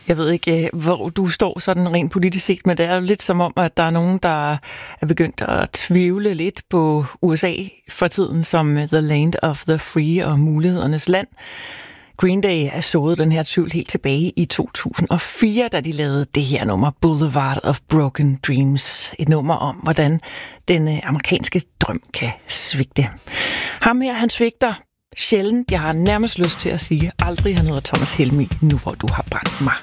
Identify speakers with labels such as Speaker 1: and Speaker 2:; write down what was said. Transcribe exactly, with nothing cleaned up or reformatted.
Speaker 1: Jeg ved ikke, hvor du står sådan rent politisk set, men det er jo lidt som om, at der er nogen, der er begyndt at tvivle lidt på U S A for tiden som the land of the free og mulighedernes land. Green Day er sået den her tvivl helt tilbage i to tusind og fire, da de lavede det her nummer, Boulevard of Broken Dreams. Et nummer om, hvordan den amerikanske drøm kan svigte. Ham her, han svigter sjældent. Jeg har nærmest lyst til at sige aldrig, han hedder Thomas Helmig, nu hvor du har brændt mig.